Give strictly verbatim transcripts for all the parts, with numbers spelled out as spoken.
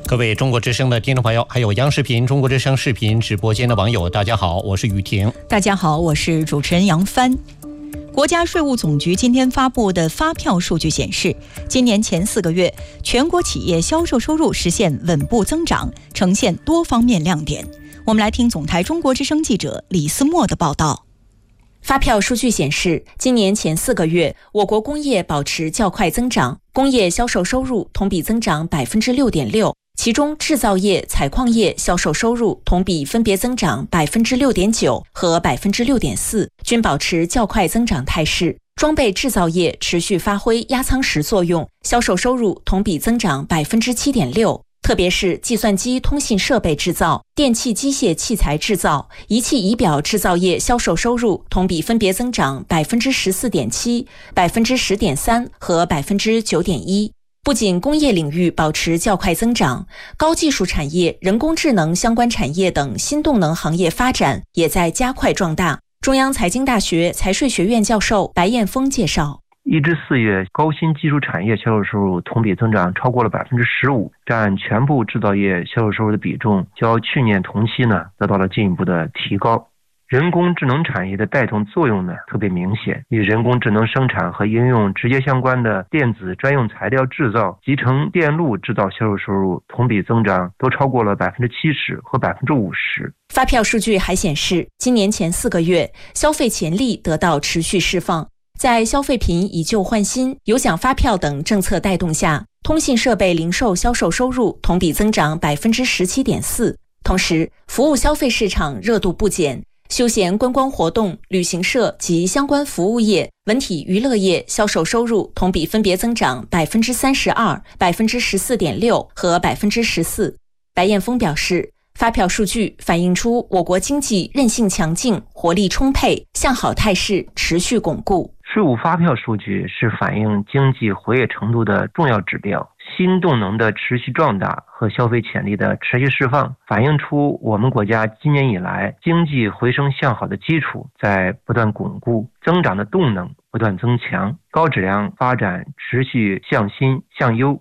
各位中国之声的听众朋友，还有央视频中国之声视频直播间的网友，大家好，我是雨婷。 大家好，我是主持人杨帆。国家税务总局今天发布的发票数据显示，今年前四个月，全国企业销售收入实现稳步增长，呈现多方面亮点。我们来听总台中国之声记者李思墨的报道。 发票数据显示，今年前四个月，我国工业保持较快增长，工业销售收入同比增长 百分之六点六， 其中制造业、采矿业销售收入同比分别增长 百分之六点九 和 百分之六点四， 均保持较快增长态势。装备制造业持续发挥压舱石作用，销售收入同比增长 百分之七点六。特别是计算机通信设备制造、电气机械器材制造、仪器仪表制造业销售收入同比分别增长 百分之十四点七、百分之十点三 和 百分之九点一。不仅工业领域保持较快增长，高技术产业、人工智能相关产业等新动能行业发展也在加快壮大。中央财经大学财税学院教授白彦峰介绍， 一至四月，高新技术产业销售收入同比增长超过了 百分之十五， 占全部制造业销售收入的比重较去年同期呢得到了进一步的提高。人工智能产业的带动作用呢特别明显，与人工智能生产和应用直接相关的电子专用材料制造、集成电路制造销售收入同比增长都超过了 百分之七十 和 百分之五十。 发票数据还显示，今年前四个月，消费潜力得到持续释放。在消费品以旧换新、有奖发票等政策带动下，通信设备零售销售收入同比增长 百分之十七点四。 同时，服务消费市场热度不减，休闲观光活动、旅行社及相关服务业、文体娱乐业销售收入同比分别增长 百分之三十二、百分之十四点六 和 百分之十四。 白彦峰表示，发票数据反映出我国经济韧性强劲、活力充沛，向好态势持续巩固。 税务发票数据是反映经济活跃程度的重要指标，新动能的持续壮大和消费潜力的持续释放，反映出我们国家今年以来经济回升向好的基础在不断巩固，增长的动能不断增强，高质量发展持续向新向优。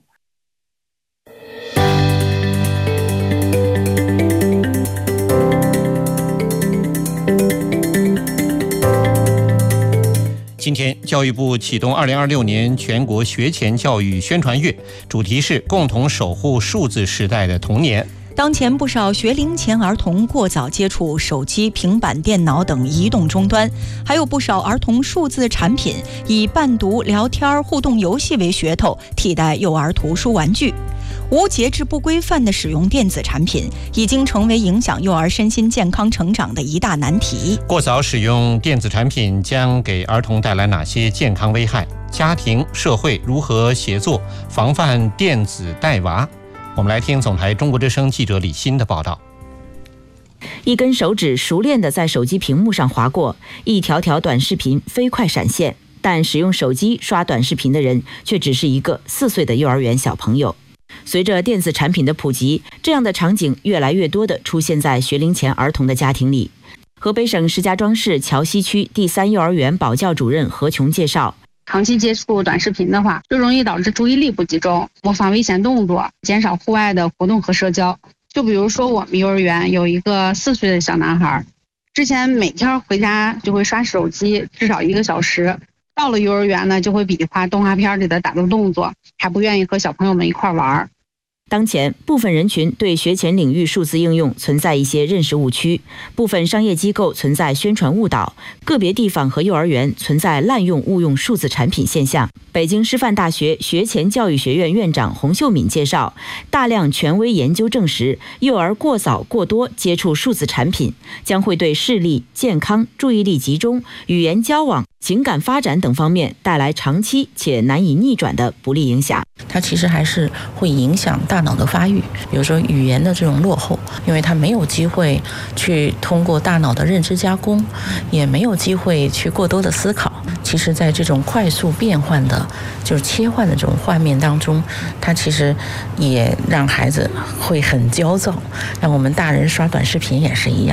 今天，教育部启动二零二六年全国学前教育宣传月，主题是共同守护数字时代的童年。 当前不少学龄前儿童过早接触手机、平板电脑等移动终端，还有不少儿童数字产品以伴读、聊天、互动游戏为噱头，替代幼儿图书玩具。无节制不规范的使用电子产品，已经成为影响幼儿身心健康成长的一大难题。 过早使用电子产品将给儿童带来哪些健康危害？家庭、社会如何协作，防范电子带娃？我们来听总台中国之声记者李欣的报道。 一根手指熟练地在手机屏幕上划过，一条条短视频飞快闪现，但使用手机刷短视频的人却只是一个四岁的幼儿园小朋友。随着电子产品的普及，这样的场景越来越多地出现在学龄前儿童的家庭里。河北省石家庄市桥西区第三幼儿园保教主任何琼介绍， 长期接触短视频的话，就容易导致注意力不集中，模仿危险动作，减少户外的活动和社交。就比如说我们幼儿园有一个四岁的小男孩，之前每天回家就会刷手机至少一个小时，到了幼儿园呢就会比划动画片里的打斗动作，还不愿意和小朋友们一块玩。 当前，部分人群对学前领域数字应用存在一些认识误区，部分商业机构存在宣传误导，个别地方和幼儿园存在滥用误用数字产品现象。北京师范大学学前教育学院院长洪秀敏介绍，大量权威研究证实，幼儿过早过多接触数字产品，将会对视力、健康、注意力集中、语言交往、情感发展等方面带来长期且难以逆转的不利影响。 它其实还是会影响大脑的发育，比如说语言的这种落后，因为它没有机会去通过大脑的认知加工，也没有机会去过多的思考。其实在这种快速变换的就是切换的这种画面当中，它其实也让孩子会很焦躁，让我们大人刷短视频也是一样。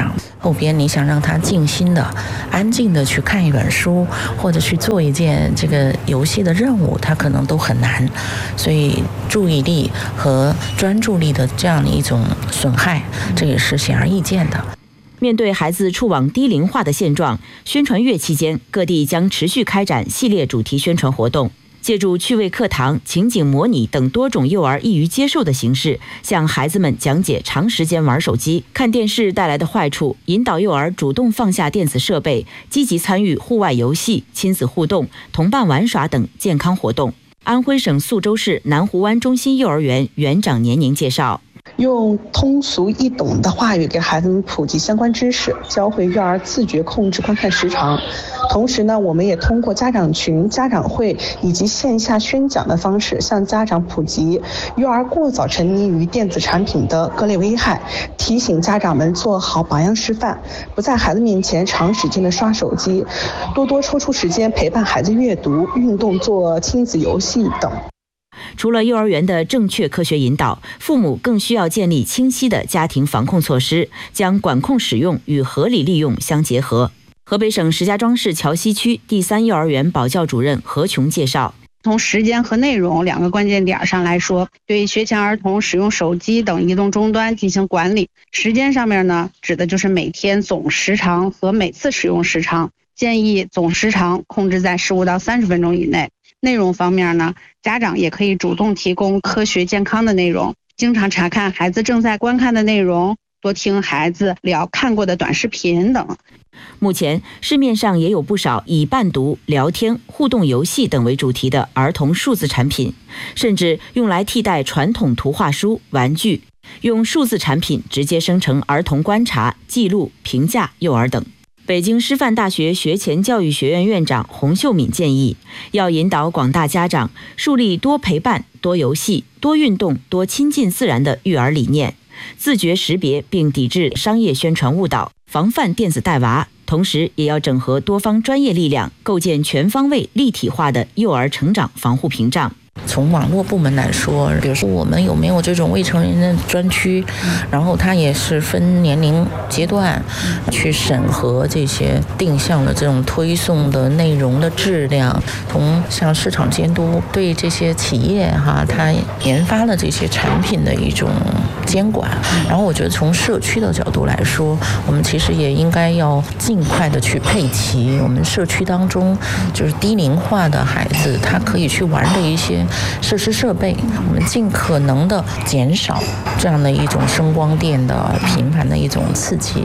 后边你想让他静心的、安静的去看一本书，或者去做一件这个游戏的任务，他可能都很难。所以注意力和专注力的这样的一种损害，这也是显而易见的。 面对孩子触往低龄化的现状，宣传月期间，各地将持续开展系列主题宣传活动，借助趣味课堂、情景模拟等多种幼儿易于接受的形式，向孩子们讲解长时间玩手机、看电视带来的坏处，引导幼儿主动放下电子设备，积极参与户外游戏、亲子互动、同伴玩耍等健康活动。安徽省宿州市南湖湾中心幼儿园园长年宁介绍， 用通俗易懂的话语给孩子们普及相关知识，教会幼儿自觉控制观看时长。同时呢，我们也通过家长群、家长会以及线下宣讲的方式，向家长普及幼儿过早沉迷于电子产品的各类危害，提醒家长们做好榜样示范，不在孩子面前长时间的刷手机，多多抽出时间陪伴孩子阅读、运动、做亲子游戏等。 除了幼儿园的正确科学引导，父母更需要建立清晰的家庭防控措施，将管控使用与合理利用相结合。河北省石家庄市桥西区第三幼儿园保教主任何琼介绍， 从时间和内容两个关键点上来说，对学前儿童使用手机等移动终端进行管理。时间上面呢，指的就是每天总时长和每次使用时长，建议总时长控制在十五到三十分钟以内。内容方面呢，家长也可以主动提供科学健康的内容，经常查看孩子正在观看的内容，多听孩子聊看过的短视频等。 目前市面上也有不少以伴读、聊天、互动游戏等为主题的儿童数字产品，甚至用来替代传统图画书、玩具，用数字产品直接生成儿童观察、记录、评价幼儿等。北京师范大学学前教育学院院长洪秀敏建议，要引导广大家长树立多陪伴、多游戏、多运动、多亲近自然的育儿理念，自觉识别并抵制商业宣传误导，防范电子带娃，同时也要整合多方专业力量，构建全方位立体化的幼儿成长防护屏障。 从网络部门来说，比如说我们有没有这种未成年人的专区，然后它也是分年龄阶段去审核这些定向的这种推送的内容的质量，从像市场监督对这些企业哈，它研发了这些产品的一种监管。然后我觉得从社区的角度来说，我们其实也应该要尽快的去配齐我们社区当中就是低龄化的孩子他可以去玩的一些设施设备，我们尽可能的减少这样的一种声光电的频繁的一种刺激。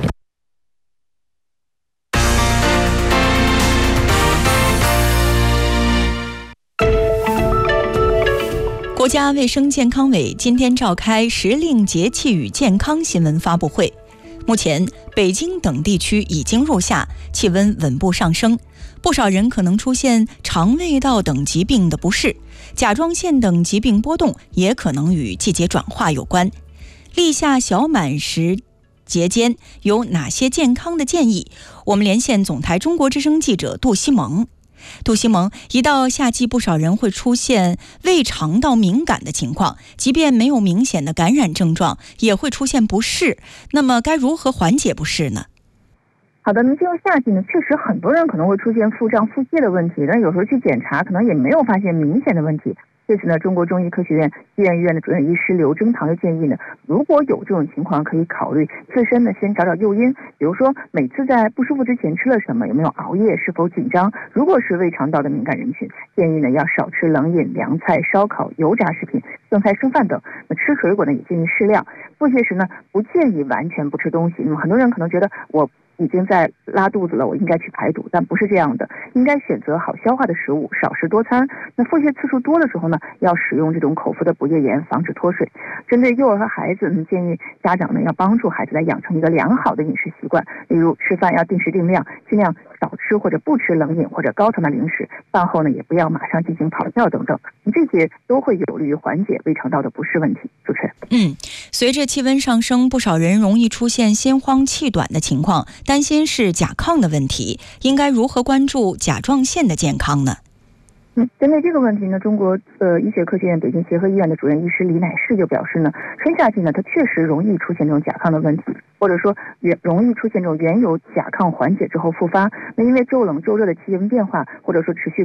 国家卫生健康委今天召开时令节气与健康新闻发布会。目前，北京等地区已经入夏，气温稳步上升，不少人可能出现肠胃道等疾病的不适，甲状腺等疾病波动也可能与季节转化有关。立夏小满时节间有哪些健康的建议？我们连线总台中国之声记者杜西蒙。杜西蒙，一到夏季，不少人会出现胃肠道敏感的情况，即便没有明显的感染症状，也会出现不适。那么，该如何缓解不适呢？ 好的，那么进入夏季呢，确实很多人可能会出现腹胀、腹泻的问题，但有时候去检查，可能也没有发现明显的问题。这次呢，中国中医科学院医院医院的主任医师刘征堂就建议呢，如果有这种情况，可以考虑自身呢先找找诱因，比如说每次在不舒服之前吃了什么，有没有熬夜，是否紧张。如果是胃肠道的敏感人群，建议呢要少吃冷饮、凉菜、烧烤、油炸食品、剩菜剩饭等。那吃水果呢也建议适量。腹泻时呢，不建议完全不吃东西。那么很多人可能觉得我已经在拉肚子了，我应该去排毒，但不是这样的，应该选择好消化的食物，少食多餐。那腹泻次数多的时候呢，要使用这种口服的补液盐，防止脱水。针对幼儿和孩子，建议家长呢要帮助孩子来养成一个良好的饮食习惯，例如吃饭要定时定量，尽量少吃或者不吃冷饮或者高糖的零食，饭后呢也不要马上进行跑尿等等，这些都会有利于缓解胃肠道的不适问题。主持人， 嗯，随着气温上升，不少人容易出现心慌气短的情况，担心是甲亢的问题，应该如何关注甲状腺的健康呢？ 嗯，针对这个问题呢，中国呃医学科学院北京协和医院的主任医师李乃士就表示呢，春夏季呢它确实容易出现这种甲亢的问题，或者说原容易出现这种原有甲亢缓解之后复发。那因为骤冷骤热的气温变化，或者说持续